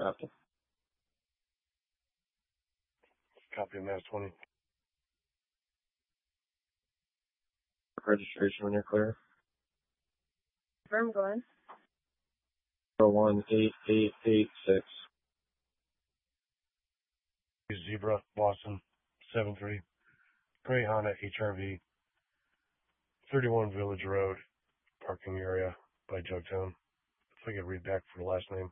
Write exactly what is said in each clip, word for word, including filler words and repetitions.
Grafton. Copy of Mass twenty. Registration when you're clear. Confirm, go ahead. zero one eight eight eight six. Zebra, Boston, seven three. Gray Honda H R V. thirty-one Village Road, parking area by Jugtown. If I could read back for the last name.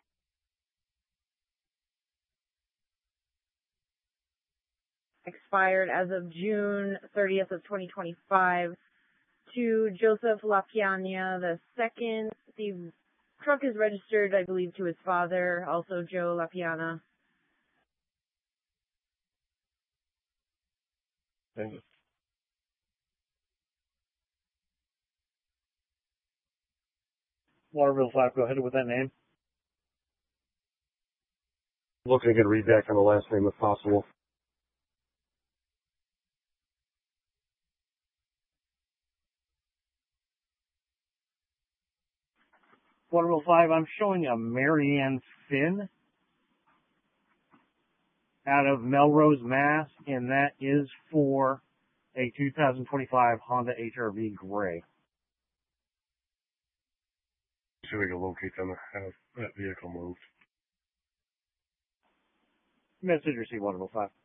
Expired as of June thirtieth of twenty twenty-five to Joseph Lapiana the second. The truck is registered, I believe, to his father, also Joe Lapiana. Thank you. Waterville five, go ahead with that name. Looking to get a read back on the last name if possible. Waterville five, I'm showing a Marianne Finn out of Melrose, Mass, and that is for a two thousand twenty-five Honda H R V Gray. See if we can locate them and have that vehicle moved. Message received, Waterville five.